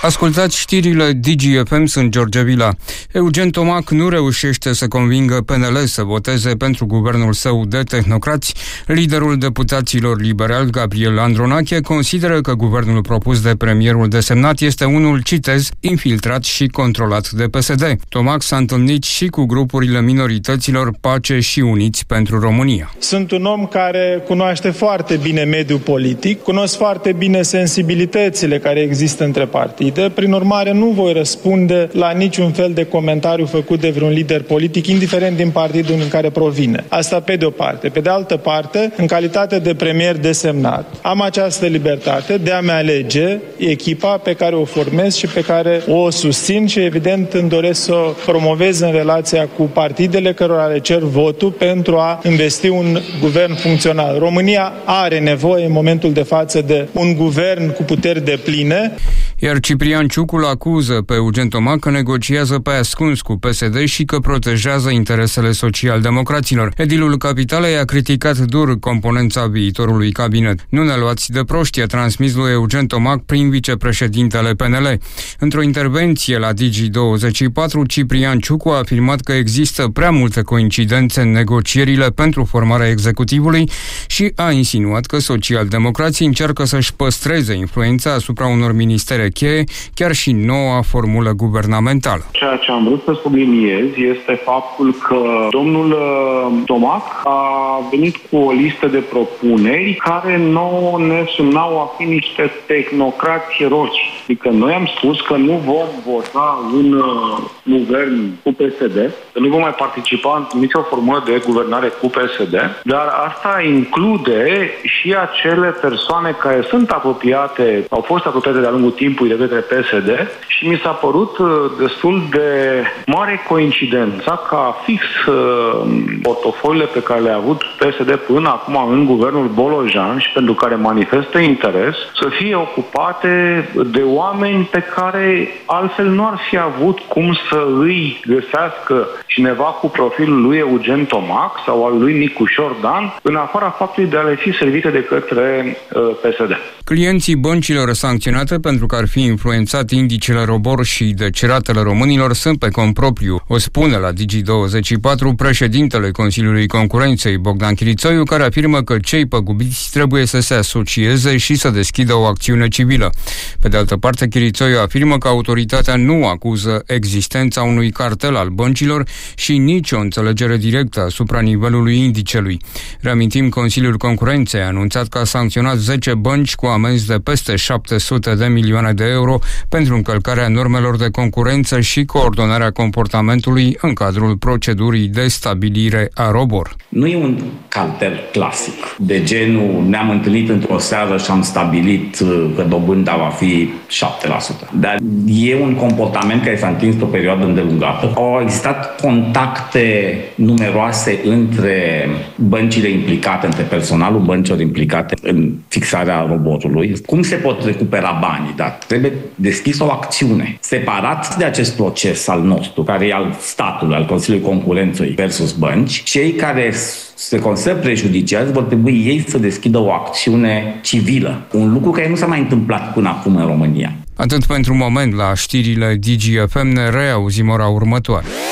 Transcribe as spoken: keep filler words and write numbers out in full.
Ascultați știrile Digi F M, sunt George Vila. Eugen Tomac nu reușește să convingă P N L să voteze pentru guvernul său de tehnocrați. Liderul deputaților liberali, Gabriel Andronache, consideră că guvernul propus de premierul desemnat este unul, citez, infiltrat și controlat de P S D. Tomac s-a întâlnit și cu grupurile minorităților Pace și Uniți pentru România. Sunt un om care cunoaște foarte bine mediul politic, cunosc foarte bine sensibilitățile care există între partide. Prin urmare, nu voi răspunde la niciun fel de comentariu făcut de vreun lider politic, indiferent din partidul în care provine. Asta pe de o parte. Pe de altă parte, în calitate de premier desemnat, am această libertate de a-mi alege echipa pe care o formez și pe care o susțin și, evident, îmi doresc să o promovez în relația cu partidele cărora le cer votul pentru a investi un guvern funcțional. România are nevoie în momentul de față de un guvern cu puteri depline. Iar Ciprian Ciucu îl acuză pe Eugen Tomac că negociază pe ascuns cu P S D și că protejează interesele social-democraților. Edilul Capitalei a criticat dur componența viitorului cabinet. Nu ne luați de proști, a transmis lui Eugen Tomac prin vicepreședintele P N L. Într-o intervenție la Digi douăzeci și patru, Ciprian Ciucu a afirmat că există prea multe coincidențe în negocierile pentru formarea executivului și a insinuat că social-democrații încearcă să-și păstreze influența asupra unor ministere cheie, chiar și noua formulă guvernamentală. Ceea ce am vrut să subliniez este faptul că domnul Tomac a venit cu o listă de propuneri care nouă ne sunau a fi niște tehnocrați heroici. Adică noi am spus că nu vom vota un uh, guvern cu P S D, că nu vom mai participa în nicio formulă de guvernare cu P S D, dar asta include și acele persoane care sunt apropiate, au fost apropiate de-a lungul timpului de către P S D și mi s-a părut uh, destul de mare coincidența ca fix uh, portofoliile pe care le-a avut P S D până acum în guvernul Bolojan și pentru care manifestă interes să fie ocupate de oameni pe care altfel nu ar fi avut cum să îi găsească cineva cu profilul lui Eugen Tomac sau al lui Nicușor Dan, în afara faptului de a le fi servite de către uh, P S D. Clienții băncilor sancționate pentru că ar fi influențat indicele ROBOR și deceratele românilor sunt pe cont propriu, o spune la Digi douăzeci și patru președintele Consiliului Concurenței, Bogdan Chirițoiu, care afirmă că cei păgubiți trebuie să se asocieze și să deschidă o acțiune civilă. Pe de altă parte, Chirițoiu afirmă că autoritatea nu acuză existența unui cartel al băncilor și nicio înțelegere directă asupra nivelului indicelui. Reamintim, Consiliul Concurenței a anunțat că a sancționat zece bănci cu amenzi de peste șapte sute de milioane de euro pentru încălcarea normelor de concurență și coordonarea comportamentului în cadrul procedurii de stabilire a ROBOR. Nu e un cartel clasic, de genul ne-am întâlnit într-o seară și am stabilit că dobânda va fi șapte la sută. Dar e un comportament care s-a întins pe o perioadă îndelungată. Au existat contacte numeroase între băncile implicate, între personalul băncilor implicate în fixarea roborului. Cum se pot recupera banii? Dar trebuie deschis o acțiune. Separat de acest proces al nostru, care e al statului, al Consiliului Concurenței versus bănci, cei care se consideră prejudiciați vor trebui ei să deschidă o acțiune civilă. Un lucru care nu s-a mai întâmplat până acum în România. Atât pentru moment la știrile Digi F M, ne reauzim ora următoare.